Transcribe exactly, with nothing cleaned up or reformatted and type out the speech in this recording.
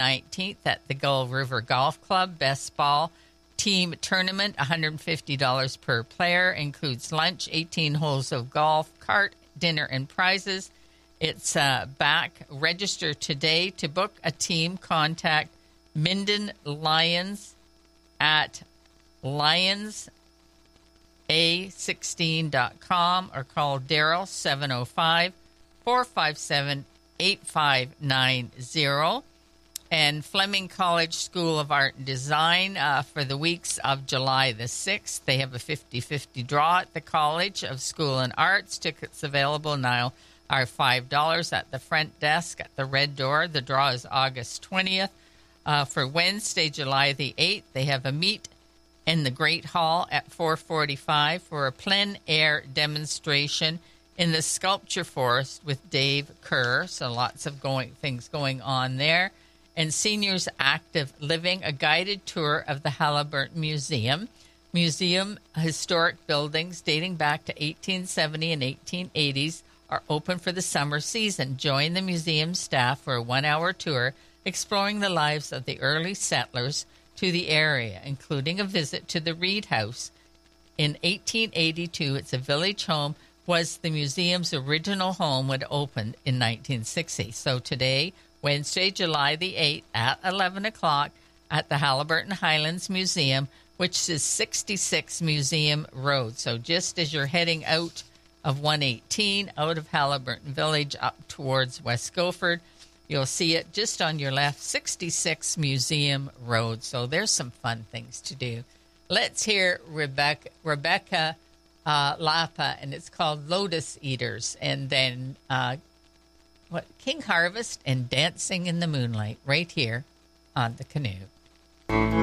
nineteenth at the Gull River Golf Club. Best ball team tournament, one hundred fifty dollars per player, includes lunch, eighteen holes of golf, cart, dinner, and prizes. It's uh, back. Register today. To book a team, contact Minden Lions at lions a sixteen dot com or call Daryl seven oh five, four five seven, eight five nine zero. And Fleming College School of Art and Design uh, for the weeks of July the sixth. They have a fifty-fifty draw at the College of School and Arts. Tickets available now are five dollars at the front desk at the Red Door. The draw is August twentieth. Uh, for Wednesday, July the eighth, they have a meet in the Great Hall at four forty-five for a plein air demonstration in the Sculpture Forest with Dave Kerr. So lots of going things going on there. And Seniors Active Living, a guided tour of the Halliburton Museum. Museum historic buildings dating back to eighteen seventy and eighteen eighties are open for the summer season. Join the museum staff for a one-hour tour exploring the lives of the early settlers to the area, including a visit to the Reed House. In eighteen eighty-two, it's a village home, was the museum's original home when it opened in nineteen sixty. So today, Wednesday, July the eighth at eleven o'clock at the Halliburton Highlands Museum, which is sixty-six Museum Road. So just as you're heading out of one eighteen, out of Halliburton Village up towards West Gopher, you'll see it just on your left, sixty-six Museum Road. So there's some fun things to do. Let's hear Rebecca, Rebecca uh, Lapa, and it's called Lotus Eaters. And then uh, what King Harvest and Dancing in the Moonlight right here on The Canoe.